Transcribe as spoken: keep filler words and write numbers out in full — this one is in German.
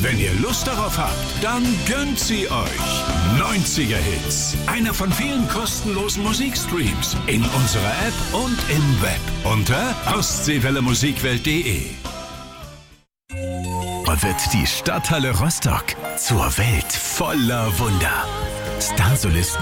Wenn ihr Lust darauf habt, dann gönnt sie euch. neunziger Hits. Einer von vielen kostenlosen Musikstreams in unserer App und im Web unter ostseewelle musikwelt punkt de. Wird die Stadthalle Rostock zur Welt voller Wunder. Starsolisten